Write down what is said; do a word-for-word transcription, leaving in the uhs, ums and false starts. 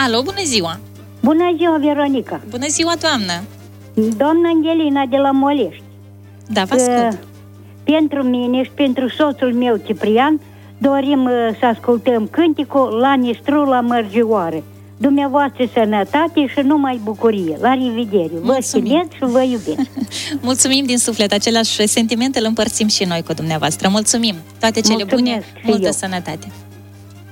Alo, bună ziua! Bună ziua, Veronica! Bună ziua, doamnă! Doamna Angelina de la Molești. Da, vă ascult. Uh, pentru mine și pentru soțul meu, Ciprian, dorim uh, să ascultăm cânticul La Nistru la Mărgioară. Dumneavoastră sănătate și numai bucurie. La revedere! Vă stimez și vă iubesc! Mulțumim din suflet, același sentiment îl împărțim și noi cu dumneavoastră. Mulțumim! Toate cele Mulțumesc bune, multă eu. sănătate!